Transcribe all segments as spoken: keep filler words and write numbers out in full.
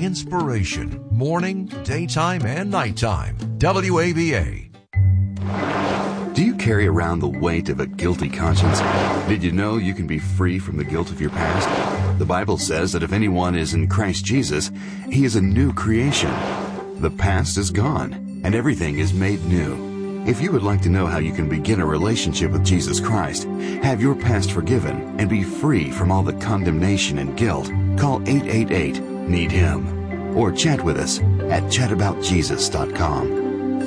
inspiration, morning, daytime, and nighttime. W A V A. Do you carry around the weight of a guilty conscience? Did you know you can be free from the guilt of your past? The Bible says that if anyone is in Christ Jesus, he is a new creation. The past is gone, and everything is made new. If you would like to know how you can begin a relationship with Jesus Christ, have your past forgiven, and be free from all the condemnation and guilt, call eight eight eight, need him. Or chat with us at chat about jesus dot com.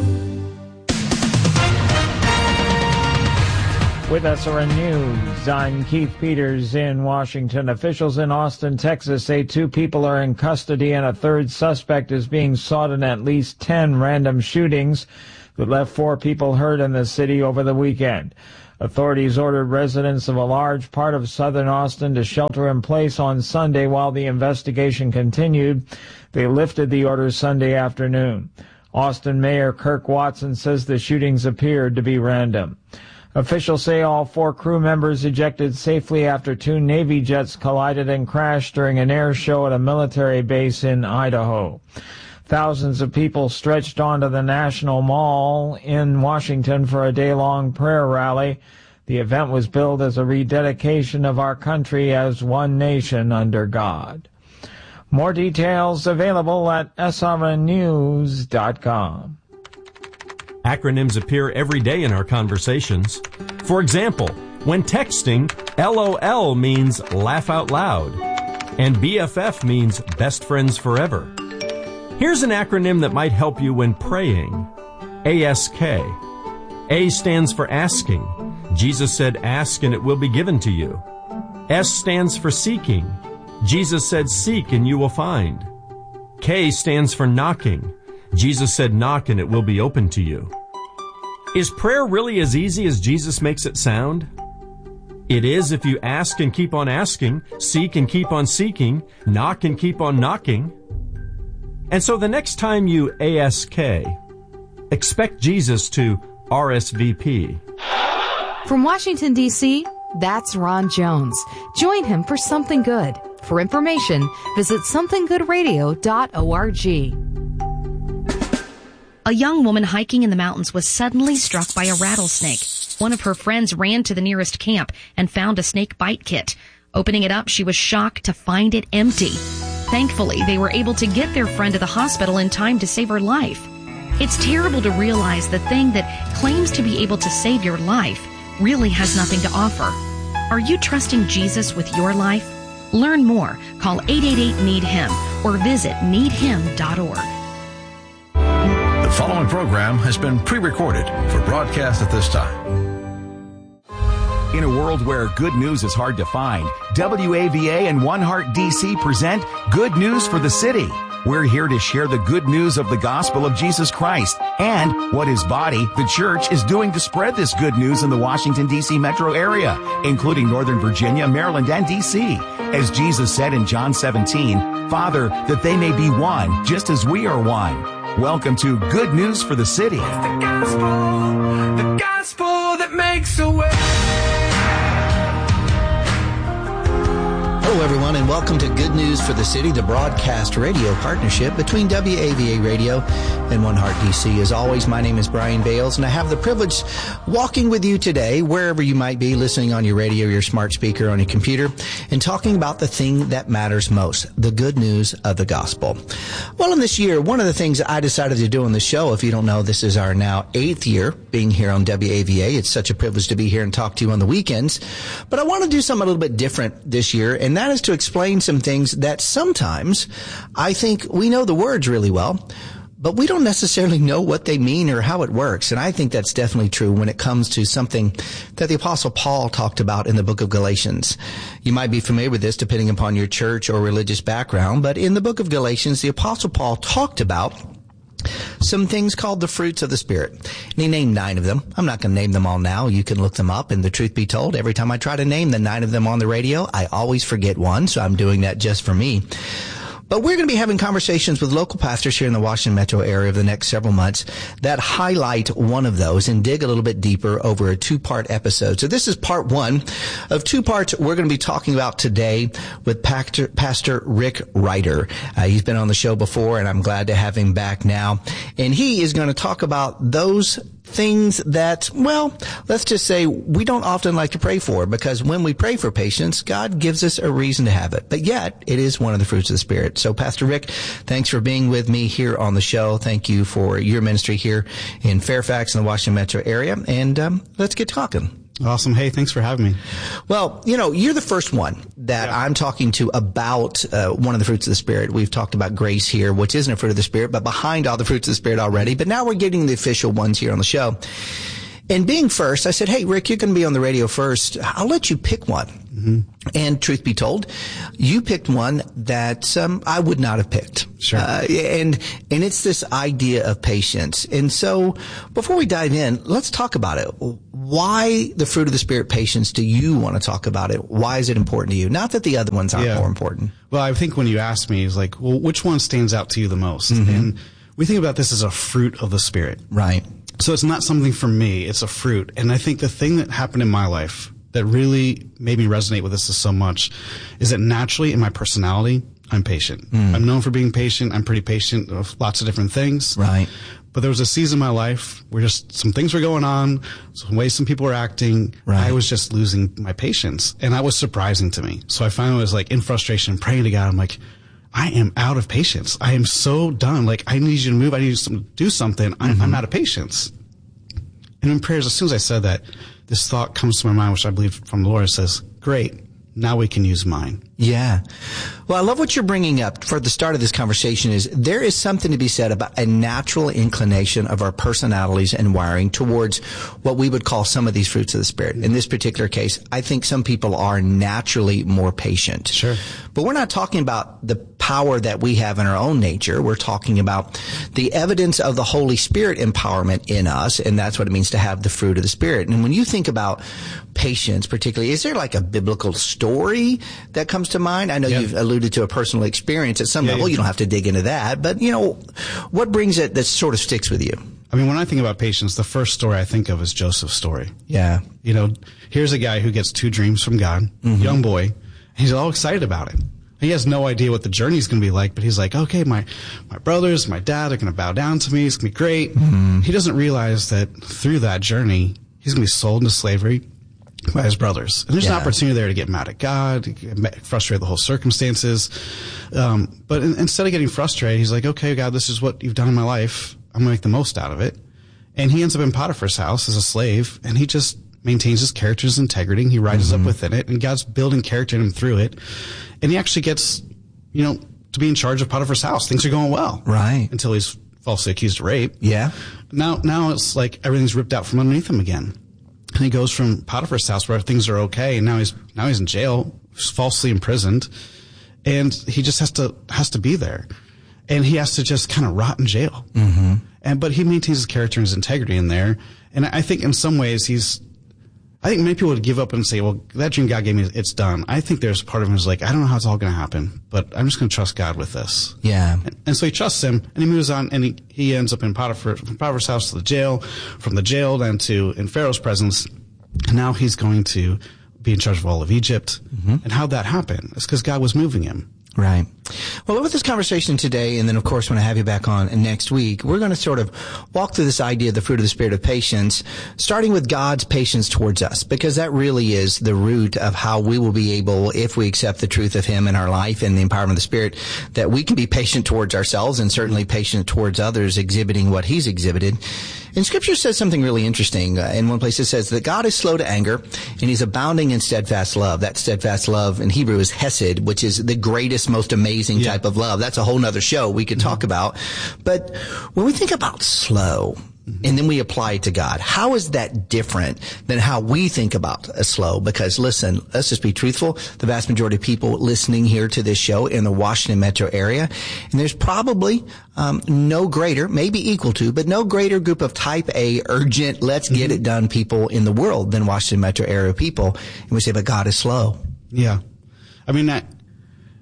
With S R N News, I'm Keith Peters in Washington. Officials in Austin, Texas say two people are in custody and a third suspect is being sought in at least ten random shootings that left four people hurt in the city over the weekend. Authorities ordered residents of a large part of southern Austin to shelter in place on Sunday while the investigation continued. They lifted the order Sunday afternoon. Austin Mayor Kirk Watson says the shootings appeared to be random. Officials say all four crew members ejected safely after two Navy jets collided and crashed during an air show at a military base in Idaho. Thousands of people stretched onto the National Mall in Washington for a day-long prayer rally. The event was billed as a rededication of our country as one nation under God. More details available at S R N news dot com. Acronyms appear every day in our conversations. For example, when texting, L O L means laugh out loud, and B F F means best friends forever. Here's an acronym that might help you when praying. A S K. A stands for asking. Jesus said, ask and it will be given to you. S stands for seeking. Jesus said, seek and you will find. K stands for knocking. Jesus said, knock and it will be open to you. Is prayer really as easy as Jesus makes it sound? It is if you ask and keep on asking, seek and keep on seeking, knock and keep on knocking. And so the next time you A S K, expect Jesus to R S V P. From Washington, D C, that's Ron Jones. Join him for Something Good. For information, visit something good radio dot org. A young woman hiking in the mountains was suddenly struck by a rattlesnake. One of her friends ran to the nearest camp and found a snake bite kit. Opening it up, she was shocked to find it empty. Thankfully, they were able to get their friend to the hospital in time to save her life. It's terrible to realize the thing that claims to be able to save your life really has nothing to offer. Are you trusting Jesus with your life? Learn more. Call eight eight eight, need him or visit need him dot org. The following program has been pre-recorded for broadcast at this time. In a world where good news is hard to find, W A V A and One Heart D C present Good News for the City. We're here to share the good news of the gospel of Jesus Christ and what his body, the church, is doing to spread this good news in the Washington, D C metro area, including Northern Virginia, Maryland, and D C. As Jesus said in John seventeen, Father, that they may be one, just as we are one. Welcome to Good News for the City. It's the gospel, the gospel that makes a way. Hello, everyone, and welcome to Good News for the City, the broadcast radio partnership between W A V A Radio and One Heart D C. As always, my name is Brian Bales, and I have the privilege walking with you today, wherever you might be, listening on your radio, your smart speaker, on your computer, and talking about the thing that matters most, the good news of the gospel. Well, in this year, one of the things I decided to do on the show, if you don't know, this is our now eighth year being here on W A V A. It's such a privilege to be here and talk to you on the weekends. But I want to do something a little bit different this year, and that is to explain some things that sometimes I think we know the words really well, but we don't necessarily know what they mean or how it works. And I think that's definitely true when it comes to something that the Apostle Paul talked about in the book of Galatians. You might be familiar with this depending upon your church or religious background, but in the book of Galatians, the Apostle Paul talked about some things called the fruits of the Spirit. And he named nine of them. I'm not going to name them all now. You can look them up. And the truth be told, every time I try to name the nine of them on the radio, I always forget one. So I'm doing that just for me. But we're going to be having conversations with local pastors here in the Washington metro area over the next several months that highlight one of those and dig a little bit deeper over a two-part episode. So this is part one of two parts we're going to be talking about today with Pastor, Pastor Rick Ryder. Uh, he's been on the show before, and I'm glad to have him back now. And he is going to talk about those things that, well, let's just say we don't often like to pray for, because when we pray for patience, God gives us a reason to have it. But yet, it is one of the fruits of the Spirit. So, Pastor Rick, thanks for being with me here on the show. Thank you for your ministry here in Fairfax and the Washington metro area. And um, let's get talking. Awesome. Hey, thanks for having me. Well, you know, you're the first one that yeah. I'm talking to about uh, one of the fruits of the Spirit. We've talked about grace here, which isn't a fruit of the Spirit, but behind all the fruits of the Spirit already. But now we're getting the official ones here on the show. And being first, I said, hey, Rick, you're going to be on the radio first. I'll let you pick one. Mm-hmm. And truth be told, you picked one that um, I would not have picked. Sure. Uh, and and it's this idea of patience. And so before we dive in, let's talk about it. Why the fruit of the Spirit, patience, do you want to talk about it? Why is it important to you? Not that the other ones aren't yeah. more important. Well, I think when you asked me, it's like, well, which one stands out to you the most? Mm-hmm. And we think about this as a fruit of the Spirit. Right. So it's not something for me. It's a fruit. And I think the thing that happened in my life that really made me resonate with this so much is that naturally in my personality, I'm patient. Mm. I'm known for being patient. I'm pretty patient with lots of different things. Right. But there was a season in my life where just some things were going on, some ways some people were acting. Right. I was just losing my patience. And that was surprising to me. So I finally was like in frustration, praying to God. I'm like, I am out of patience. I am so done. Like, I need you to move. I need you to do something. I'm, mm-hmm. I'm out of patience. And in prayers, as soon as I said that, this thought comes to my mind, which I believe from the Lord. It says, great. Now we can use mine. Yeah. Well, I love what you're bringing up for the start of this conversation is there is something to be said about a natural inclination of our personalities and wiring towards what we would call some of these fruits of the Spirit. In this particular case, I think some people are naturally more patient. Sure. But we're not talking about the power that we have in our own nature. We're talking about the evidence of the Holy Spirit empowerment in us, and that's what it means to have the fruit of the Spirit. And when you think about patience particularly, is there like a biblical story that comes to mind? I know yep. you've alluded to a personal experience at some yeah, level. Yeah. You don't have to dig into that. But, you know, what brings it that sort of sticks with you? I mean, when I think about patience, the first story I think of is Joseph's story. Yeah. You know, here's a guy who gets two dreams from God, mm-hmm. young boy. He's all excited about it. He has no idea what the journey's going to be like, but he's like, okay, my, my brothers, my dad are going to bow down to me. It's going to be great. Mm-hmm. He doesn't realize that through that journey, he's going to be sold into slavery by his brothers. And there's yeah. an opportunity there to get mad at God, frustrate the whole circumstances. Um, but in, instead of getting frustrated, he's like, okay, God, this is what you've done in my life. I'm going to make the most out of it. And he ends up in Potiphar's house as a slave, and he just maintains his character's integrity, and he rises mm-hmm. up within it, and God's building character in him through it. And he actually gets, you know, to be in charge of Potiphar's house. Things are going well. Right. Until he's falsely accused of rape. Yeah. Now, now it's like everything's ripped out from underneath him again. And he goes from Potiphar's house where things are okay, and now he's, now he's in jail, falsely imprisoned, and he just has to, has to be there. And he has to just kind of rot in jail. Mm-hmm. And, but he maintains his character and his integrity in there. And I think in some ways he's, I think many people would give up and say, well, that dream God gave me, it's done. I think there's part of him who's like, I don't know how it's all going to happen, but I'm just going to trust God with this. Yeah. And, and so he trusts him, and he moves on, and he, he ends up in Potiphar, from Potiphar's house to the jail, from the jail then to in Pharaoh's presence. And now he's going to be in charge of all of Egypt. Mm-hmm. And how'd that happen? It's because God was moving him. Right. Well, with this conversation today, and then, of course, when I have you back on next week, we're going to sort of walk through this idea of the fruit of the Spirit of patience, starting with God's patience towards us, because that really is the root of how we will be able, if we accept the truth of Him in our life and the empowerment of the Spirit, that we can be patient towards ourselves and certainly patient towards others, exhibiting what He's exhibited. And Scripture says something really interesting. Uh, in one place it says that God is slow to anger, and He's abounding in steadfast love. That steadfast love in Hebrew is hesed, which is the greatest, most amazing yeah. type of love. That's a whole nother show we could mm-hmm. talk about. But when we think about slow, and then we apply it to God, how is that different than how we think about a slow? Because listen, let's just be truthful. The vast majority of people listening here to this show in the Washington metro area, and there's probably um, no greater, maybe equal to, but no greater group of type A, urgent, let's get it done people in the world than Washington metro area people. And we say, but God is slow. Yeah. I mean, that,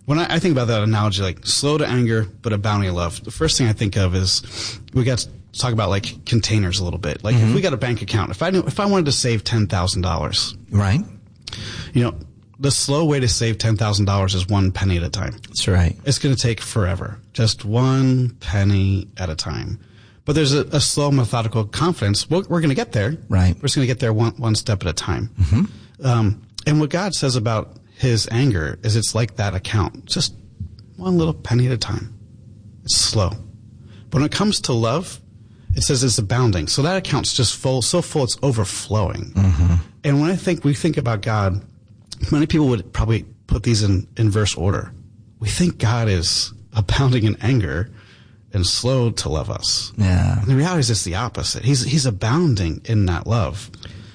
when I, I think about that analogy, like slow to anger, but abounding in love, the first thing I think of is we got to talk about like containers a little bit. Like mm-hmm. if we got a bank account, if I knew, if I wanted to save ten thousand dollars, right? You know, the slow way to save ten thousand dollars is one penny at a time. That's right. It's going to take forever. Just one penny at a time. But there's a, a slow, methodical confidence. We're, we're going to get there. Right. We're just going to get there one, one step at a time. Mm-hmm. Um, and what God says about his anger is it's like that account. Just one little penny at a time. It's slow. But when it comes to love, it says it's abounding. So that account's just full, so full it's overflowing. Mm-hmm. And when I think we think about God, many people would probably put these in inverse order. We think God is abounding in anger and slow to love us. Yeah. And the reality is it's the opposite. He's he's abounding in that love.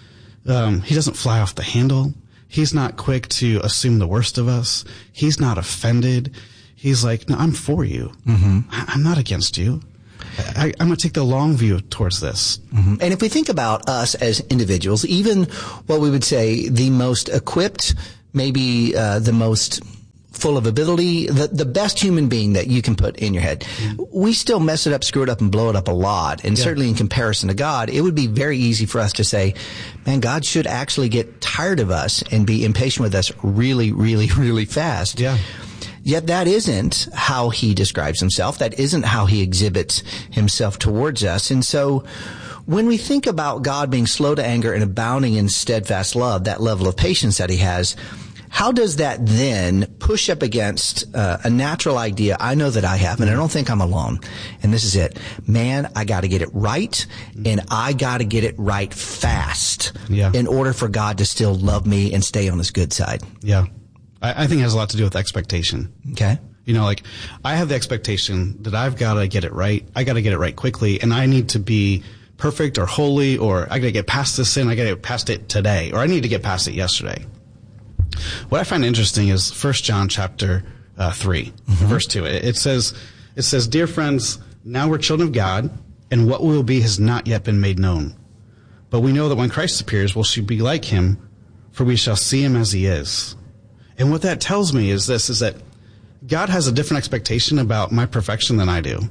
Um, he doesn't fly off the handle. He's not quick to assume the worst of us. He's not offended. He's like, no, I'm for you. Mm-hmm. I, I'm not against you. I, I'm going to take the long view towards this. Mm-hmm. And if we think about us as individuals, even what we would say the most equipped, maybe uh, the most full of ability, the, the best human being that you can put in your head, mm-hmm. we still mess it up, screw it up, and blow it up a lot. And yeah. certainly in comparison to God, it would be very easy for us to say, man, God should actually get tired of us and be impatient with us really, really, really fast. Yeah. Yet that isn't how he describes himself. That isn't how he exhibits himself towards us. And so when we think about God being slow to anger and abounding in steadfast love, that level of patience that he has, how does that then push up against uh, a natural idea I know that I have, and I don't think I'm alone, and this is it. Man, I got to get it right, and I got to get it right fast yeah. in order for God to still love me and stay on his good side. Yeah. I, I think it has a lot to do with expectation. Okay. You know, like, I have the expectation that I've got to get it right. I got to get it right quickly, and I need to be perfect or holy, or I got to get past this sin. I got to get past it today, or I need to get past it yesterday. What I find interesting is First John chapter uh, three, mm-hmm. verse two. It, it says, "It says, dear friends, now we're children of God, and what we will be has not yet been made known. But we know that when Christ appears, we shall be like him, for we shall see him as he is." And what that tells me is this: is that God has a different expectation about my perfection than I do.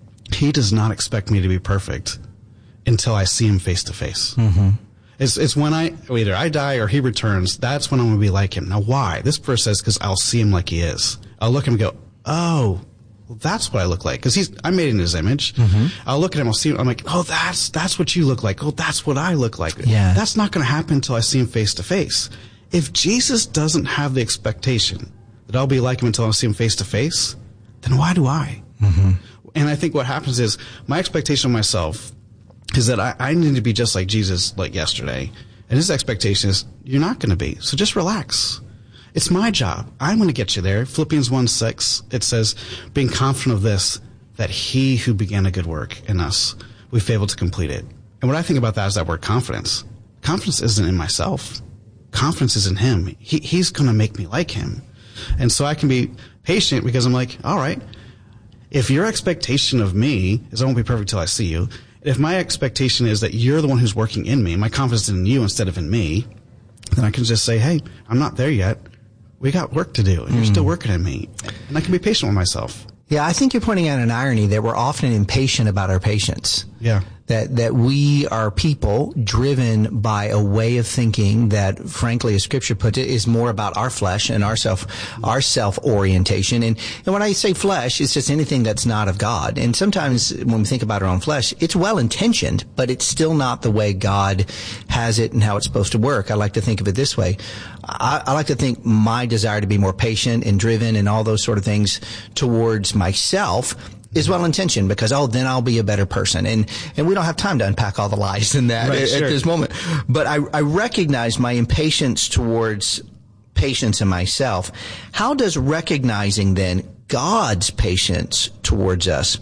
He does not expect me to be perfect until I see him face to face. It's, it's when I, either I die or he returns, that's when I'm going to be like him. Now, why? This verse says, because I'll see him like he is. I'll look at him and go, oh, well, that's what I look like. Because he's, I'm made in his image. Mm-hmm. I'll look at him, I'll see him, I'm like, oh, that's, that's what you look like. Oh, that's what I look like. Yeah. That's not going to happen until I see him face to face. If Jesus doesn't have the expectation that I'll be like him until I see him face to face, then why do I? Mm-hmm. And I think what happens is my expectation of myself is that I, I need to be just like Jesus like yesterday. And his expectation is you're not going to be. So just relax. It's my job. I'm going to get you there. Philippians one six, it says, being confident of this, that he who began a good work in us, we've been able to complete it. And what I think about that is that word confidence. Confidence isn't in myself. Confidence is in him. He, he's going to make me like him. And so I can be patient because I'm like, all right, if your expectation of me is I won't be perfect till I see you, if my expectation is that you're the one who's working in me, my confidence is in you instead of in me, then I can just say, hey, I'm not there yet. We got work to do, and mm. you're still working in me. And I can be patient with myself. Yeah, I think you're pointing out an irony that we're often impatient about our patience. Yeah. That that we are people driven by a way of thinking that, frankly, as Scripture puts it, is more about our flesh and our self, our self orientation. And and when I say flesh, it's just anything that's not of God. And sometimes when we think about our own flesh, it's well intentioned, but it's still not the way God has it and how it's supposed to work. I like to think of it this way. I, I like to think my desire to be more patient and driven and all those sort of things towards myself is well-intentioned because, oh, then I'll be a better person. And and we don't have time to unpack all the lies in that right, at, sure. at this moment. But I, I recognize my impatience towards patience in myself. How does recognizing then God's patience towards us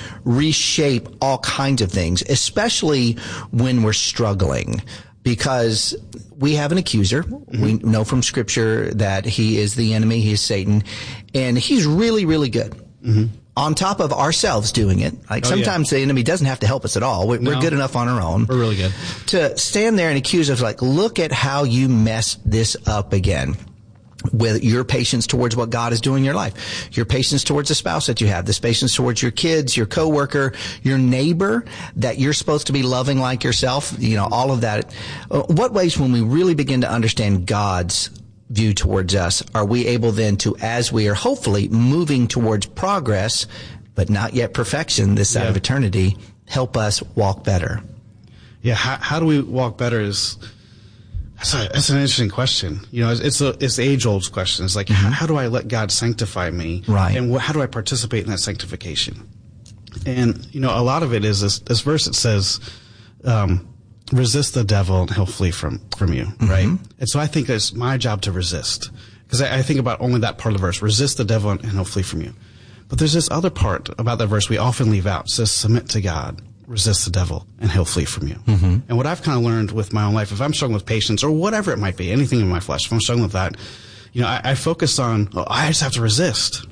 reshape all kinds of things, especially when we're struggling? Because we have an accuser. Mm-hmm. We know from Scripture that he is the enemy. He is Satan. And he's really, really good. Mm-hmm. On top of ourselves doing it. Like oh, sometimes yeah. the enemy doesn't have to help us at all. We're, no. we're good enough on our own. We're really good. To stand there and accuse us like, look at how you messed this up again. with your patience towards what God is doing in your life, your patience towards the spouse that you have, this patience towards your kids, your coworker, your neighbor that you're supposed to be loving like yourself, you know, all of that. What ways, when we really begin to understand God's view towards us, are we able then to, as we are hopefully moving towards progress, but not yet perfection this side yeah. of eternity, help us walk better? Yeah, how, how do we walk better is, that's, a, that's an interesting question. You know, it's, it's a it's age old question. It's like, mm-hmm. how, how do I let God sanctify me? Right. And wh- how do I participate in that sanctification? And, you know, a lot of it is this, this verse that says, um, resist the devil and he'll flee from, from you, mm-hmm. right? And so I think it's my job to resist. Because I, I think about only that part of the verse, resist the devil and he'll flee from you. But there's this other part about that verse we often leave out. It says, submit to God. Resist the devil and he'll flee from you. Mm-hmm. And what I've kind of learned with my own life, if I'm struggling with patience or whatever it might be, anything in my flesh, if I'm struggling with that, you know, I, I focus on, oh, I just have to resist.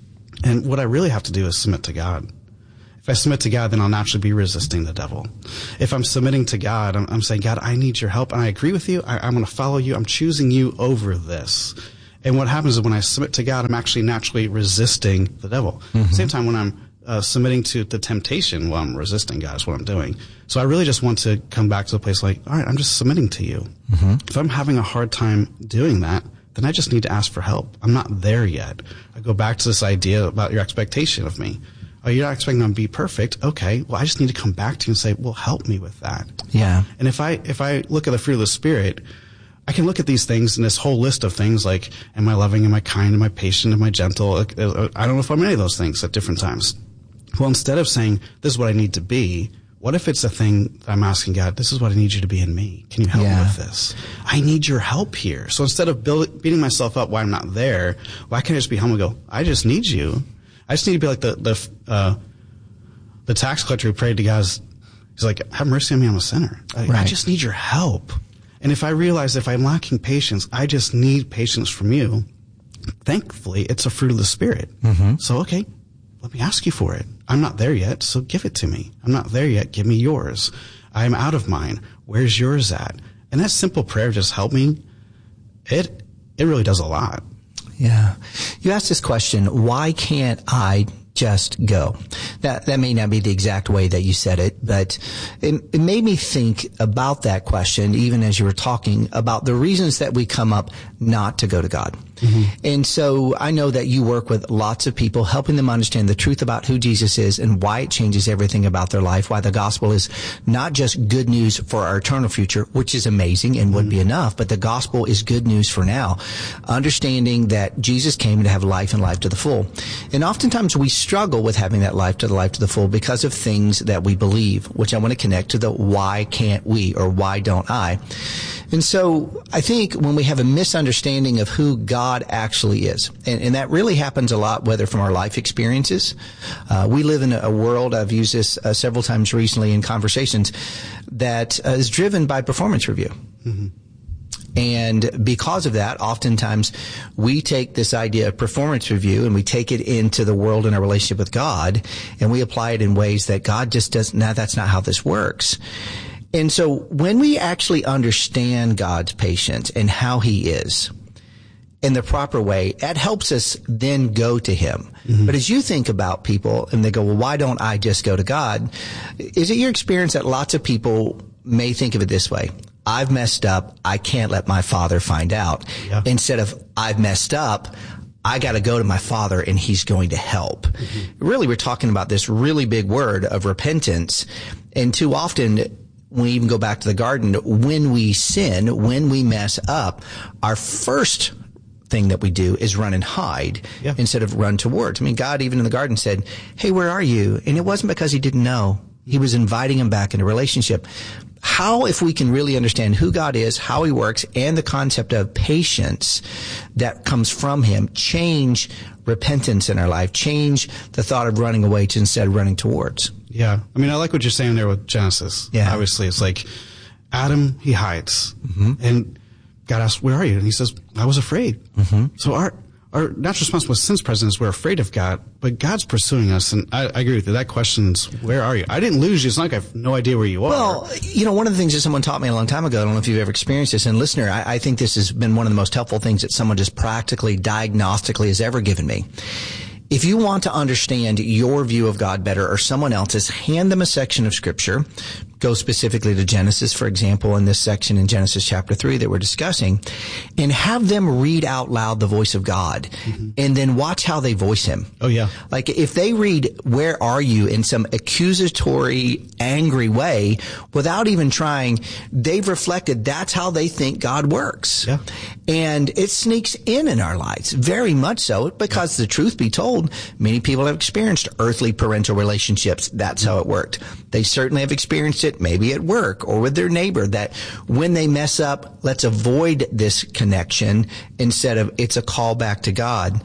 And what I really have to do is submit to God. If I submit to God, then I'll naturally be resisting the devil. If I'm submitting to God, I'm, I'm saying, God, I need your help and I agree with you. I, I'm going to follow you. I'm choosing you over this. And what happens is when I submit to God, I'm actually naturally resisting the devil. Mm-hmm. At the same time, when I'm Uh, submitting to the temptation while I'm resisting God is what I'm doing. So I really just want to come back to a place like, all right, I'm just submitting to you. Mm-hmm. If I'm having a hard time doing that, then I just need to ask for help. I'm not there yet. I go back to this idea about your expectation of me. Oh, you're not expecting me to be perfect. Okay, well, I just need to come back to you and say, well, help me with that. Yeah. And if I if I look at the fruit of the Spirit, I can look at these things and this whole list of things like, am I loving, am I kind, am I patient, am I gentle? I don't know if I'm any of those things at different times. Well, instead of saying, this is what I need to be, what if it's a thing that I'm asking God, this is what I need you to be in me. Can you help yeah. me with this? I need your help here. So instead of build, beating myself up why I'm not there, why can't I just be humble and go, I just need you. I just need to be like the the, uh, the tax collector who prayed to God. He's like, have mercy on me, I'm a sinner. I, right. I just need your help. And if I realize if I'm lacking patience, I just need patience from you, thankfully, it's a fruit of the Spirit. Mm-hmm. So, okay, let me ask you for it. I'm not there yet, so give it to me. I'm not there yet, give me yours. I'm out of mine. Where's yours at? And that simple prayer, just help me, it it really does a lot. Yeah. You asked this question, why can't I just go? That that may not be the exact way that you said it, but it, it made me think about that question, even as you were talking, about the reasons that we come up not to go to God. Mm-hmm. And so I know that you work with lots of people, helping them understand the truth about who Jesus is and why it changes everything about their life, why the gospel is not just good news for our eternal future, which is amazing and mm-hmm. would be enough, but the gospel is good news for now. Understanding that Jesus came to have life and life to the full. And oftentimes we struggle with having that life to the life to the full because of things that we believe, which I want to connect to the why can't we or why don't I? And so I think when we have a misunderstanding of who God actually is, and, and that really happens a lot, whether from our life experiences. Uh, we live in a, a world, I've used this uh, several times recently in conversations, that uh, is driven by performance review. Mm-hmm. And because of that, oftentimes we take this idea of performance review and we take it into the world in our relationship with God, and we apply it in ways that God just doesn't, no, that's not how this works. And so when we actually understand God's patience and how he is in the proper way, that helps us then go to him. Mm-hmm. But as you think about people and they go, well, why don't I just go to God? Is it your experience that lots of people may think of it this way? I've messed up. I can't let my father find out. Yeah. Instead of I've messed up, I got to go to my father and he's going to help. Mm-hmm. Really, we're talking about this really big word of repentance. And too often, we even go back to the garden, when we sin, when we mess up, our first thing that we do is run and hide yeah. instead of run towards. I mean, God even in the garden said, hey, where are you? And it wasn't because he didn't know. He was inviting him back into a relationship. How, if we can really understand who God is, how he works, and the concept of patience that comes from him, change repentance in our life, change the thought of running away to instead running towards. Yeah. I mean, I like what you're saying there with Genesis. Yeah. Obviously, it's like Adam, he hides. Mm-hmm. And God asks, where are you? And he says, I was afraid. Mm-hmm. So our our natural response was sin's present is we're afraid of God, but God's pursuing us. And I, I agree with you. That question's, where are you? I didn't lose you. It's not like I have no idea where you are. Well, you know, one of the things that someone taught me a long time ago, I don't know if you've ever experienced this, and listener, I, I think this has been one of the most helpful things that someone just practically, diagnostically has ever given me. If you want to understand your view of God better or someone else's, hand them a section of Scripture. Go specifically to Genesis, for example, in this section in Genesis chapter three that we're discussing, and have them read out loud the voice of God, mm-hmm. and then watch how they voice him. Oh, yeah. Like if they read, where are you, in some accusatory, angry way, without even trying, they've reflected that's how they think God works. Yeah. And it sneaks in in our lives, very much so, because the truth be told, many people have experienced earthly parental relationships. That's how it worked. They certainly have experienced it, maybe at work or with their neighbor, that when they mess up, let's avoid this connection instead of it's a call back to God.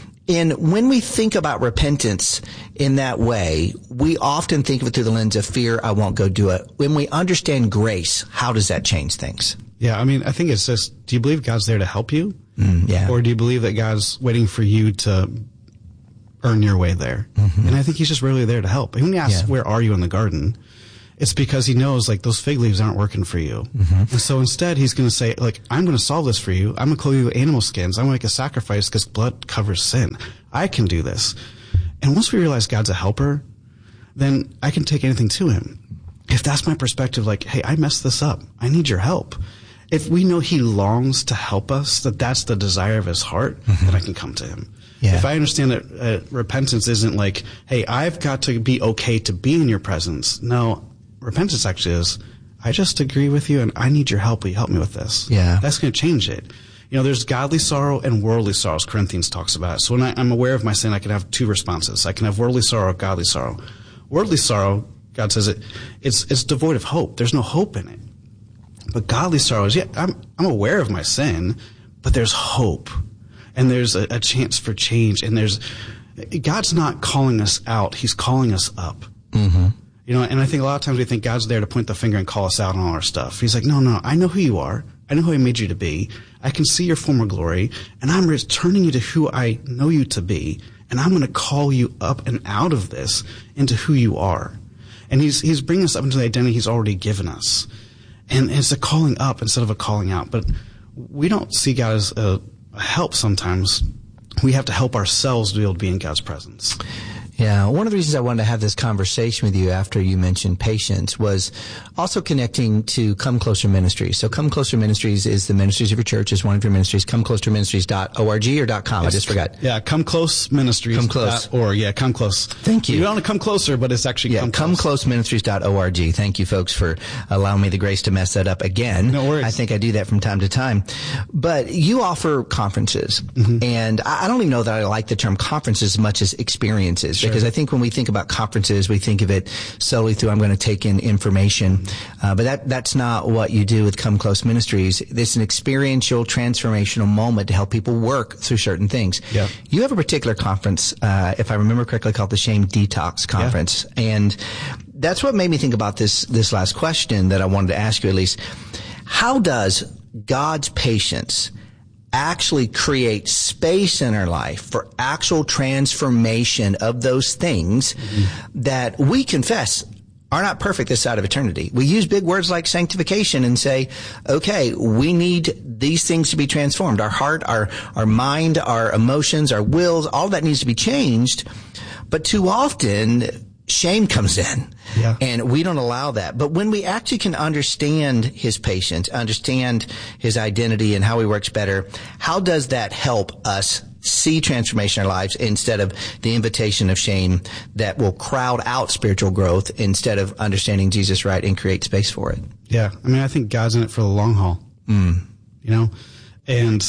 And when we think about repentance in that way, we often think of it through the lens of fear. I won't go do it. When we understand grace, how does that change things? Yeah, I mean, I think it's just, do you believe God's there to help you? Mm, yeah. Or do you believe that God's waiting for you to earn your way there? Mm-hmm. And I think he's just really there to help. And when he asks, yeah. where are you in the garden? It's because he knows, like, those fig leaves aren't working for you. Mm-hmm. And so instead, he's going to say, like, I'm going to solve this for you. I'm going to clothe you with animal skins. I'm going to make a sacrifice because blood covers sin. I can do this. And once we realize God's a helper, then I can take anything to him. If that's my perspective, like, hey, I messed this up. I need your help. If we know he longs to help us, that that's the desire of his heart, mm-hmm. then I can come to him. Yeah. If I understand that uh, repentance isn't like, hey, I've got to be okay to be in your presence. No, repentance actually is, I just agree with you and I need your help. Will you help me with this? Yeah. That's going to change it. You know, there's godly sorrow and worldly sorrow, as Corinthians talks about. So when I, I'm aware of my sin, I can have two responses. I can have worldly sorrow or godly sorrow. Worldly sorrow, God says it, it's, it's devoid of hope. There's no hope in it. But godly sorrow is, yeah, I'm, I'm aware of my sin, but there's hope. And there's a, a chance for change. And there's, God's not calling us out. He's calling us up. Mm-hmm. You know, and I think a lot of times we think God's there to point the finger and call us out on all our stuff. He's like, no, no, I know who you are. I know who I made you to be. I can see your former glory, and I'm returning you to who I know you to be, and I'm going to call you up and out of this into who you are. And he's he's bringing us up into the identity he's already given us. And it's a calling up instead of a calling out. But we don't see God as a, a help sometimes. We have to help ourselves to be able to be in God's presence. Yeah, one of the reasons I wanted to have this conversation with you after you mentioned patience was also connecting to Come Closer Ministries. So Come Closer Ministries is the ministries of your church, is one of your ministries. come closer ministries dot org or .com, yes. I just forgot. Yeah, Come Close Ministries. Come Close. Or yeah, Come Close. Thank you. You want to come closer, but it's actually yeah, Come Close. come close ministries dot org. Thank you, folks, for allowing me the grace to mess that up again. No worries. I think I do that from time to time. But you offer conferences, mm-hmm. and I don't even know that I like the term conferences as much as experiences, sure. because I think when we think about conferences, we think of it solely through I'm going to take in information, uh, but that that's not what you do with Come Close Ministries. It's an experiential, transformational moment to help people work through certain things. Yeah. You have a particular conference, uh, if I remember correctly, called the Shame Detox Conference, yeah. and that's what made me think about this this last question that I wanted to ask you, at least. How does God's patience actually create space in our life for actual transformation of those things mm-hmm. that we confess are not perfect this side of eternity? We use big words like sanctification and say, okay, we need these things to be transformed. Our heart, our, our mind, our emotions, our wills, all that needs to be changed. But too often, shame comes in. Yeah. And we don't allow that. But when we actually can understand his patience, understand his identity and how he works better, how does that help us see transformation in our lives instead of the invitation of shame that will crowd out spiritual growth instead of understanding Jesus right and create space for it? Yeah. I mean, I think God's in it for the long haul. Mm. You know? And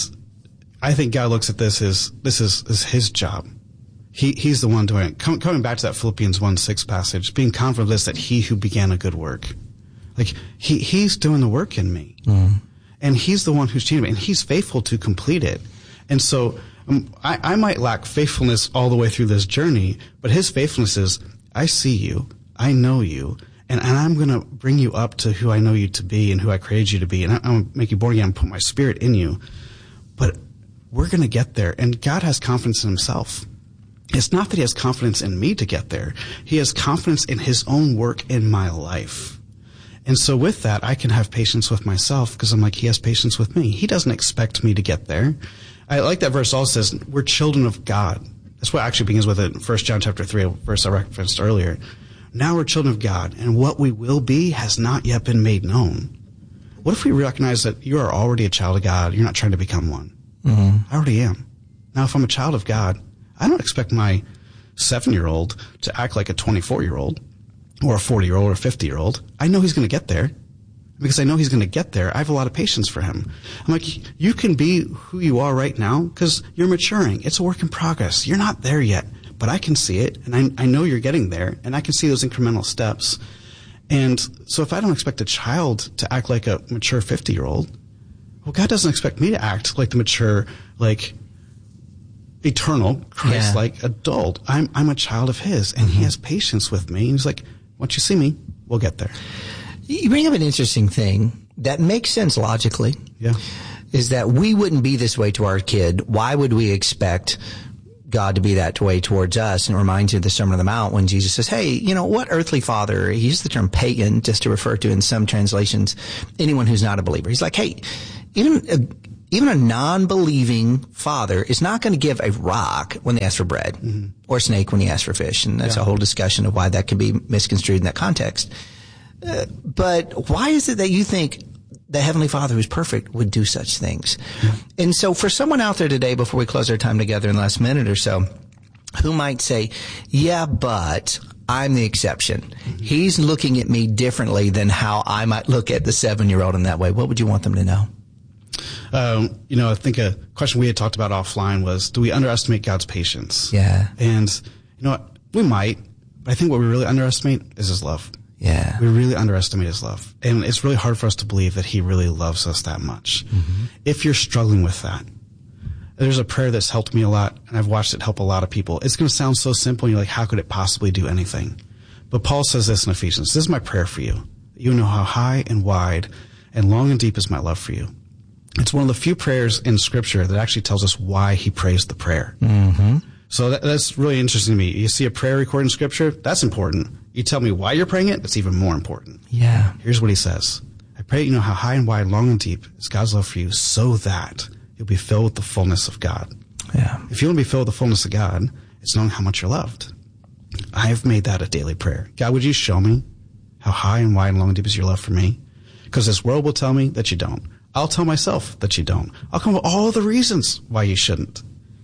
I think God looks at this as this is, is his job. He, he's the one doing it. Com- coming back to that Philippians one six passage, being confident of this, that he who began a good work, like he, he's doing the work in me. Mm. And he's the one who's changing me, and he's faithful to complete it. And so um, I, I might lack faithfulness all the way through this journey, but his faithfulness is, I see you, I know you, and, and I'm going to bring you up to who I know you to be and who I created you to be, and I, I'm going to make you born again and put my spirit in you. But we're going to get there. And God has confidence in himself. It's not that he has confidence in me to get there. He has confidence in his own work in my life. And so with that, I can have patience with myself because I'm like, he has patience with me. He doesn't expect me to get there. I like that verse also says, we're children of God. That's what actually begins with it in First John chapter three, a verse I referenced earlier. Now we're children of God, and what we will be has not yet been made known. What if we recognize that you are already a child of God? You're not trying to become one. Mm-hmm. I already am. Now, if I'm a child of God, I don't expect my seven-year-old to act like a twenty-four-year-old or a forty-year-old or a fifty-year-old. I know he's going to get there. Because I know he's going to get there, I have a lot of patience for him. I'm like, you can be who you are right now because you're maturing. It's a work in progress. You're not there yet, but I can see it, and I, I know you're getting there, and I can see those incremental steps. And so if I don't expect a child to act like a mature fifty-year-old, well, God doesn't expect me to act like the mature, like, eternal, Christ-like yeah. adult. I'm I'm a child of his, and mm-hmm. he has patience with me. And he's like, once you see me, we'll get there. You bring up an interesting thing that makes sense logically. Yeah. Is that we wouldn't be this way to our kid. Why would we expect God to be that way towards us? And it reminds you of the Sermon on the Mount when Jesus says, hey, you know, what earthly father, he used the term pagan just to refer to in some translations, anyone who's not a believer. He's like, hey, even a, even a non-believing father is not going to give a rock when they ask for bread mm-hmm. or a snake when he asks for fish. And that's yeah. a whole discussion of why that could be misconstrued in that context. Uh, but why is it that you think the Heavenly Father who's perfect would do such things? Yeah. And so for someone out there today, before we close our time together in the last minute or so, who might say, yeah, but I'm the exception. Mm-hmm. He's looking at me differently than how I might look at the seven-year-old in that way. What would you want them to know? Um, you know, I think a question we had talked about offline was, do we underestimate God's patience? Yeah. And, you know what, we might, but I think what we really underestimate is his love. Yeah. We really underestimate his love. And it's really hard for us to believe that he really loves us that much. Mm-hmm. If you're struggling with that, there's a prayer that's helped me a lot, and I've watched it help a lot of people. It's going to sound so simple, and you're like, how could it possibly do anything? But Paul says this in Ephesians. This is my prayer for you. You know how high and wide and long and deep is my love for you. It's one of the few prayers in Scripture that actually tells us why he prays the prayer. Mm-hmm. So that, that's really interesting to me. You see a prayer recorded in Scripture, that's important. You tell me why you're praying it, that's even more important. Yeah. Here's what he says. I pray you know how high and wide, long and deep is God's love for you so that you'll be filled with the fullness of God. Yeah. If you want to be filled with the fullness of God, it's knowing how much you're loved. I have made that a daily prayer. God, would you show me how high and wide and long and deep is your love for me? Because this world will tell me that you don't. I'll tell myself that you don't. I'll come up with all the reasons why you shouldn't.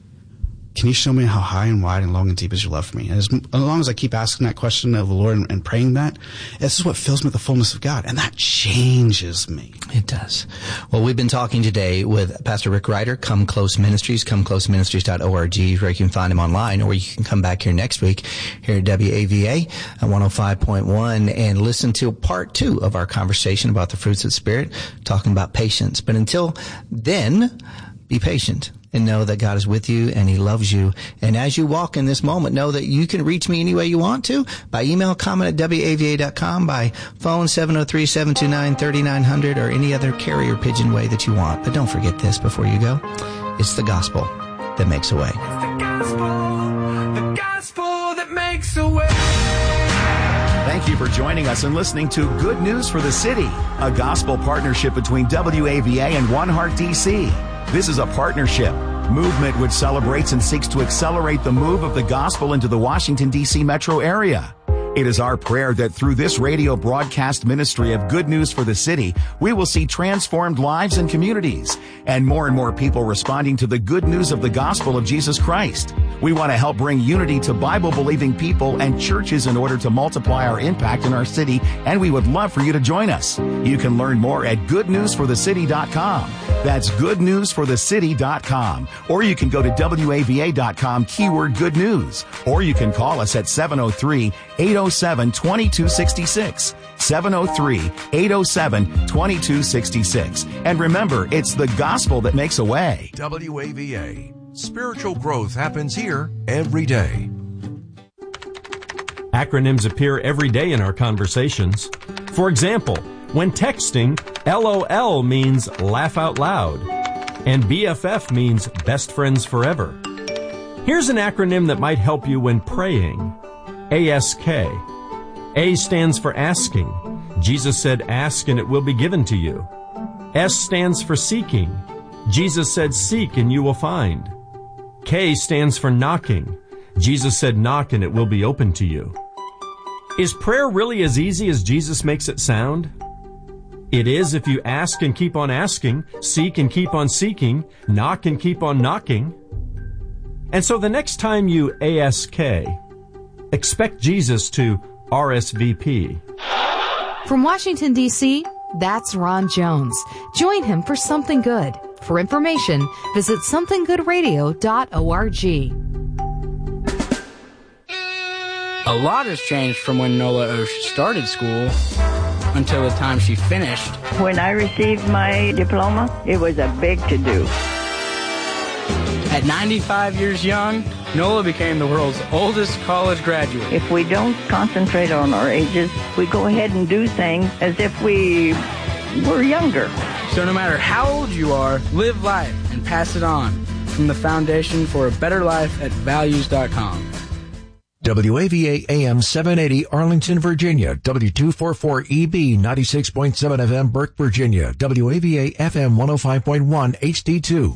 Can you show me how high and wide and long and deep is your love for me? And as, as long as I keep asking that question of the Lord and, and praying that, this is what fills me with the fullness of God. And that changes me. It does. Well, we've been talking today with Pastor Rick Ryder, Come Close Ministries, come close ministries dot org, where you can find him online, or you can come back here next week here at W A V A at one oh five point one and listen to part two of our conversation about the fruits of the Spirit, talking about patience. But until then, be patient. And know that God is with you and he loves you. And as you walk in this moment, know that you can reach me any way you want to by email, comment at W A V A dot com, by phone seven oh three, seven two nine, three nine zero zero, or any other carrier pigeon way that you want. But don't forget this before you go. It's the gospel that makes a way. It's the gospel, the gospel that makes a way. Thank you for joining us and listening to Good News for the City, a gospel partnership between W A V A and One Heart D C. This is a partnership movement which celebrates and seeks to accelerate the move of the gospel into the Washington, D C metro area. It is our prayer that through this radio broadcast ministry of Good News for the City, we will see transformed lives and communities, and more and more people responding to the good news of the gospel of Jesus Christ. We want to help bring unity to Bible-believing people and churches in order to multiply our impact in our city, and we would love for you to join us. You can learn more at good news for the city dot com. That's good news for the city dot com. Or you can go to W A V A dot com, keyword good news. Or you can call us at seven oh three, eight oh seven, two two six six. seven oh three, eight oh seven, two two six six. And remember, it's the gospel that makes a way. W A V A. Spiritual growth happens here every day. Acronyms appear every day in our conversations. For example, when texting, LOL means laugh out loud. And B F F means best friends forever. Here's an acronym that might help you when praying. A S K. A stands for asking. Jesus said, ask and it will be given to you. S stands for seeking. Jesus said, seek and you will find. K stands for knocking. Jesus said, knock and it will be open to you. Is prayer really as easy as Jesus makes it sound? It is if you ask and keep on asking, seek and keep on seeking, knock and keep on knocking. And so the next time you A S K, expect Jesus to R S V P. From Washington, D C, that's Ron Jones. Join him for Something Good. For information, visit something good radio dot org. A lot has changed from when Nola Osh started school until the time she finished. When I received my diploma, it was a big to-do. At ninety-five years young, Nola became the world's oldest college graduate. If we don't concentrate on our ages, we go ahead and do things as if we were younger. So no matter how old you are, live life and pass it on. From the Foundation for a Better Life at values dot com. W A V A A M seven eighty Arlington, Virginia. W two forty-four E B ninety-six point seven F M Burke, Virginia. W A V A F M one oh five point one H D two.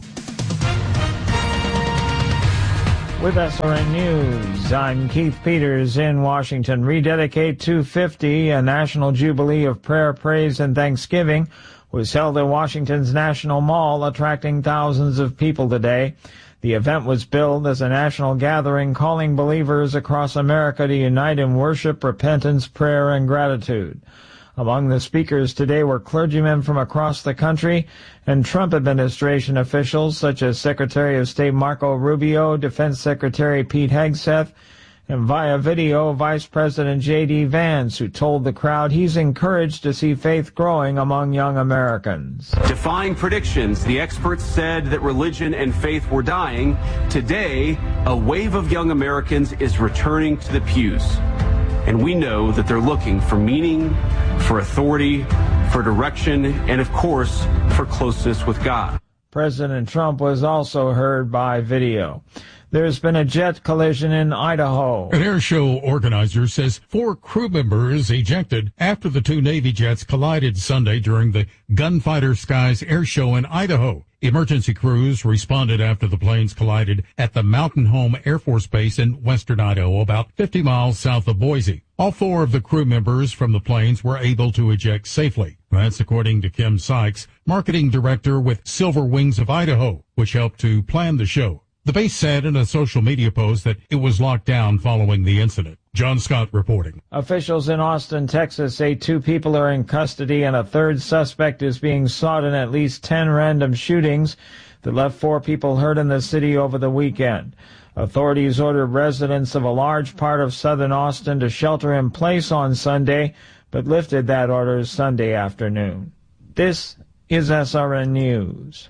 With S R N News, I'm Keith Peters in Washington. Rededicate two fifty, a national jubilee of prayer, praise, and thanksgiving, was held at Washington's National Mall, attracting thousands of people today. The event was billed as a national gathering calling believers across America to unite in worship, repentance, prayer, and gratitude. Among the speakers today were clergymen from across the country and Trump administration officials such as Secretary of State Marco Rubio, Defense Secretary Pete Hegseth, and via video, Vice President J D Vance, who told the crowd he's encouraged to see faith growing among young Americans. Defying predictions, the experts said that religion and faith were dying. Today, a wave of young Americans is returning to the pews. And we know that they're looking for meaning, for authority, for direction, and of course, for closeness with God. President Trump was also heard by video. There's been a jet collision in Idaho. An air show organizer says four crew members ejected after the two Navy jets collided Sunday during the Gunfighter Skies air show in Idaho. Emergency crews responded after the planes collided at the Mountain Home Air Force Base in western Idaho, about fifty miles south of Boise. All four of the crew members from the planes were able to eject safely. That's according to Kim Sykes, marketing director with Silver Wings of Idaho, which helped to plan the show. The base said in a social media post that it was locked down following the incident. John Scott reporting. Officials in Austin, Texas say two people are in custody and a third suspect is being sought in at least ten random shootings that left four people hurt in the city over the weekend. Authorities ordered residents of a large part of southern Austin to shelter in place on Sunday, but lifted that order Sunday afternoon. This is S R N News.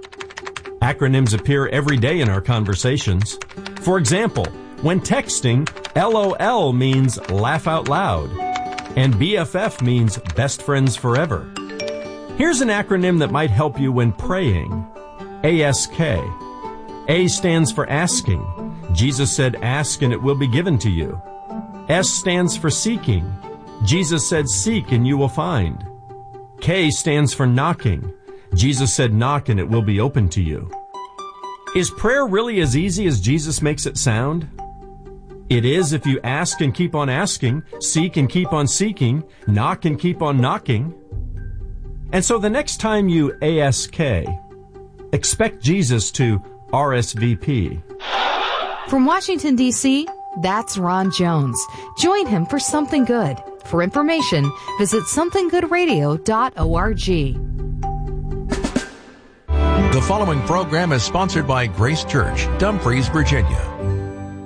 Acronyms appear every day in our conversations. For example, when texting, L O L means laugh out loud, and B F F means best friends forever. Here's an acronym that might help you when praying. A S K. A stands for asking. Jesus said, ask and it will be given to you. S stands for seeking. Jesus said, seek and you will find. K stands for knocking. Jesus said, knock and it will be open to you. Is prayer really as easy as Jesus makes it sound? It is if you ask and keep on asking, seek and keep on seeking, knock and keep on knocking. And so the next time you A S K, expect Jesus to R S V P. From Washington, D C, that's Ron Jones. Join him for Something Good. For information, visit something good radio dot org. The following program is sponsored by Grace Church, Dumfries, Virginia.